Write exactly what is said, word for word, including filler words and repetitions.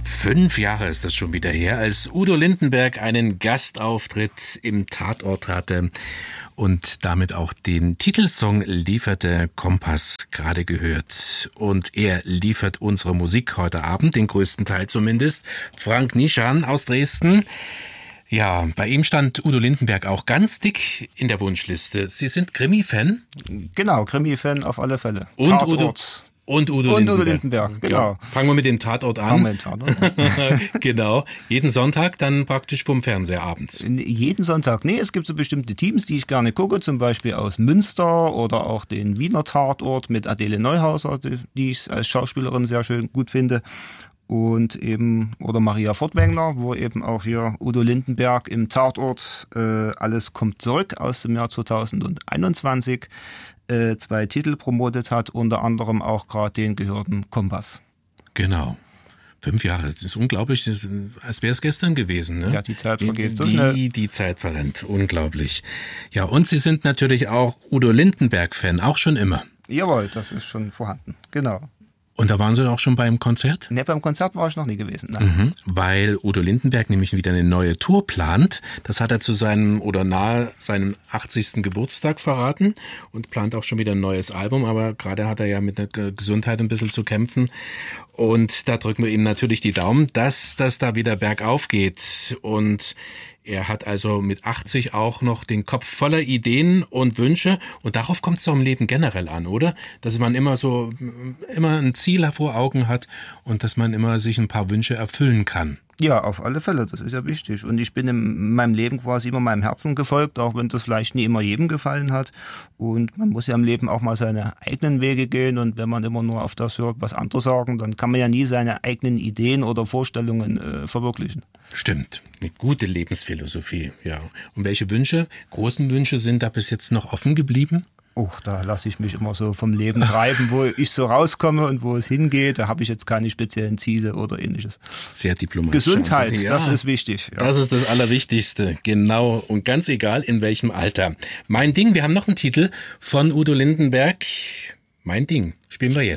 Fünf Jahre ist das schon wieder her, als Udo Lindenberg einen Gastauftritt im Tatort hatte und damit auch den Titelsong lieferte, Kompass, gerade gehört. Und er liefert unsere Musik heute Abend, den größten Teil zumindest. Frank Nischan aus Dresden. Ja, bei ihm stand Udo Lindenberg auch ganz dick in der Wunschliste. Sie sind Krimi-Fan? Genau, Krimi-Fan auf alle Fälle. Und Tatort. Udo Und Udo und Lindenberg. Udo Lindenberg, genau. Ja, fangen wir mit dem Tatort an. Fangen wir mit dem Tatort an. Genau. Jeden Sonntag dann praktisch vom Fernseher abends. Jeden Sonntag. Nee, es gibt so bestimmte Teams, die ich gerne gucke, zum Beispiel aus Münster oder auch den Wiener Tatort mit Adele Neuhauser, die, die ich als Schauspielerin sehr schön gut finde. Und eben, oder Maria Fortwängler, wo eben auch hier Udo Lindenberg im Tatort äh, Alles kommt zurück aus dem Jahr zweitausendeinundzwanzig äh, zwei Titel promotet hat, unter anderem auch gerade den gehörten Kompass. Genau. Fünf Jahre, das ist unglaublich, das ist, als wäre es gestern gewesen. Ne? Ja, die Zeit vergeht so die, schnell. Die Zeit verrennt, unglaublich. Ja, und Sie sind natürlich auch Udo Lindenberg-Fan, auch schon immer. Jawohl, das ist schon vorhanden, genau. Und da waren Sie auch schon beim Konzert? Ne, beim Konzert war ich noch nie gewesen. Nein. Mhm, weil Udo Lindenberg nämlich wieder eine neue Tour plant. Das hat er zu seinem oder nahe seinem achtzigsten Geburtstag verraten und plant auch schon wieder ein neues Album. Aber gerade hat er ja mit der Gesundheit ein bisschen zu kämpfen. Und da drücken wir ihm natürlich die Daumen, dass das da wieder bergauf geht. Und er hat also mit achtzig auch noch den Kopf voller Ideen und Wünsche. Und darauf kommt es doch im Leben generell an, oder? Dass man immer so, immer ein Ziel vor Augen hat und dass man immer sich ein paar Wünsche erfüllen kann. Ja, auf alle Fälle, das ist ja wichtig. Und ich bin in meinem Leben quasi immer meinem Herzen gefolgt, auch wenn das vielleicht nie immer jedem gefallen hat. Und man muss ja im Leben auch mal seine eigenen Wege gehen. Und wenn man immer nur auf das hört, was andere sagen, dann kann man ja nie seine eigenen Ideen oder Vorstellungen äh, verwirklichen. Stimmt, eine gute Lebensphilosophie, ja. Und welche Wünsche, großen Wünsche sind da bis jetzt noch offen geblieben? Oh, da lasse ich mich immer so vom Leben treiben, wo ich so rauskomme und wo es hingeht. Da habe ich jetzt keine speziellen Ziele oder ähnliches. Sehr diplomatisch. Gesundheit, ja, das ist wichtig. Ja. Das ist das Allerwichtigste, genau. Und ganz egal, in welchem Alter. Mein Ding, wir haben noch einen Titel von Udo Lindenberg. Mein Ding, spielen wir jetzt.